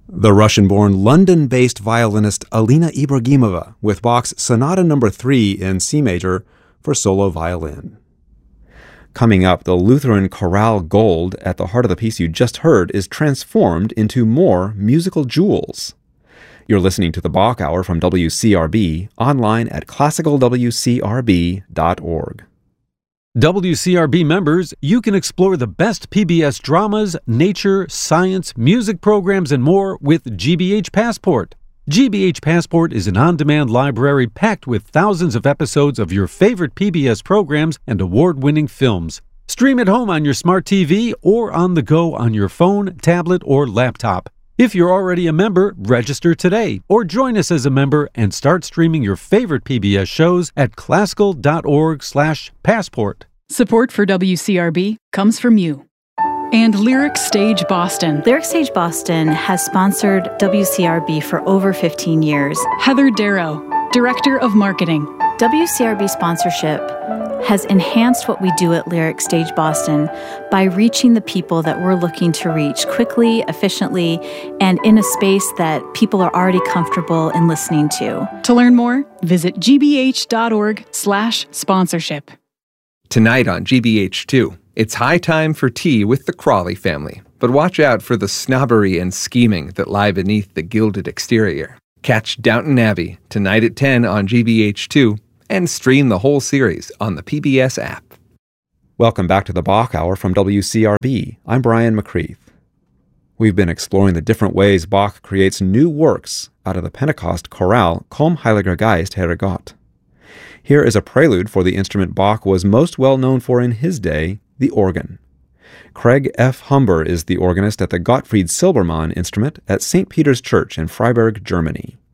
The Russian-born London-based violinist Alina Ibragimova with Bach's Sonata No. 3 in C major for solo violin. Coming up, the Lutheran chorale Gold at the heart of the piece you just heard is transformed into more musical jewels. You're listening to the Bach Hour from WCRB, online at classicalwcrb.org. WCRB members, you can explore the best PBS dramas, nature, science, music programs, and more with GBH Passport. GBH Passport is an on-demand library packed with thousands of episodes of your favorite PBS programs and award-winning films. Stream at home on your smart TV or on the go on your phone, tablet, or laptop. If you're already a member, register today or join us as a member and start streaming your favorite PBS shows at classical.org/passport. Support for WCRB comes from you. And Lyric Stage Boston. Lyric Stage Boston has sponsored WCRB for over 15 years. Heather Darrow, Director of Marketing. WCRB sponsorship has enhanced what we do at Lyric Stage Boston by reaching the people that we're looking to reach quickly, efficiently, and in a space that people are already comfortable in listening to. To learn more, visit gbh.org/sponsorship. Tonight on GBH2, it's high time for tea with the Crawley family, but watch out for the snobbery and scheming that lie beneath the gilded exterior. Catch Downton Abbey tonight at 10 on GBH2 and stream the whole series on the PBS app. Welcome back to the Bach Hour from WCRB. I'm Brian McCreath. We've been exploring the different ways Bach creates new works out of the Pentecost chorale Komm, Heiliger Geist, Heere Gott. Here is a prelude for the instrument Bach was most well known for in his day, the organ. Craig F. Humber is the organist at the Gottfried Silbermann instrument at St. Peter's Church in Freiburg, Germany.